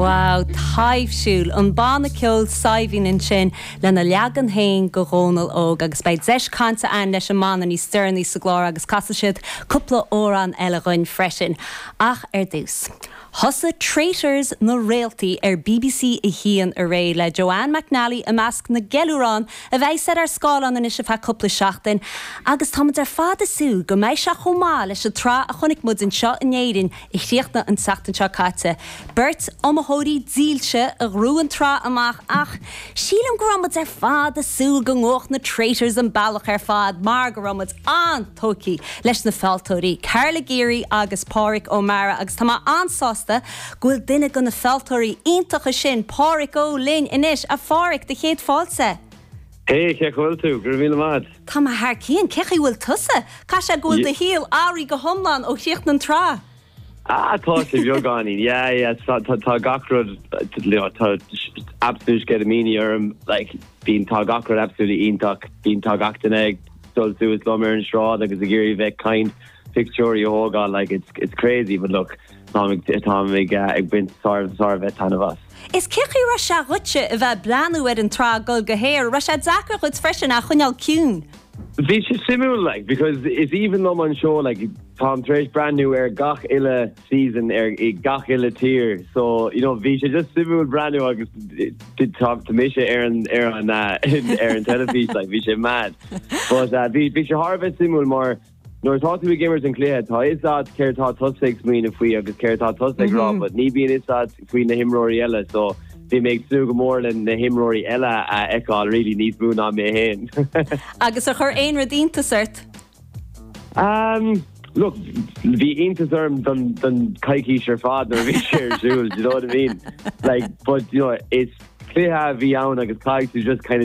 Wow, taimhsiúil an banna ceol saibhín in sin lena leagan hain go rónal óg agus beid 6 canta an leis an mána ní stearnaí sa glór agus casa siad cúpla órán eile roinn freisin. Ach dús. Thosa Traitors na Réaltaí BBC I hían a ré le Joanne McNally a measc na Geilúrán a bheith ar scálan in is fe cúpla seachtain agus táid ar fád asú go méid se chomá leis a trá a chonig mud an seo in éirin I chríochna an seachtain seo caite. Bert omthóirí díalse a rúan trá amach ach sílam goramad ar fád asú go ngóch na Traitors an bailach ar fád mar goramad an tócaí leis na feltóirí Carla Geary agus Pádraig O'Mara agus tá ansásta Gwyl duine go na feltóirí iontacha sin Pádraig Ó Lynn inis a Pádraig de chéad fáilsa. Hey, cech bhfuil tú, gur bhíle mad. Tá ma haar cían cechi bhfuil tusa. Cá sé gwyl de híal áí go homlan ó chríocht an trá. Tá sé bheo gáin. Yeah, tá gachrod tá absolút gedamíní orm, like, bín tá gachrod absolútely iontach, bín tá gachtain ag dul suas lomar an srád agus a géirí bheith kind picture ógá, like, it's crazy, but look, tá ag bint sár bheith tan of us. Is cechi ra se rutse a bheith blanú an trá gol go héir, ra se dachar chud freisin a chuneal ciún. Bhí sé simú, like, because it's even though an show, like, Tom Trace brand new gach ille season gach ille tier, so you know bhí sé just simú brand new agus did top to Misha Aaron television, like bhí sé mad, but bhí sé harvest simú more. Nor thought to be gamers in clear tá is that care tá tusig mean if we agus care tá tusig rob, but ní being is that between the himrory ella, so they make so more than the himrory ella ekal really needs moon on me hen. Agus a chur ein radínta cert. Look, the intasarm done kaiki share father vi share jewels, you know what I mean? Like, but you know, it's clear how vi own agus kaiki just kind of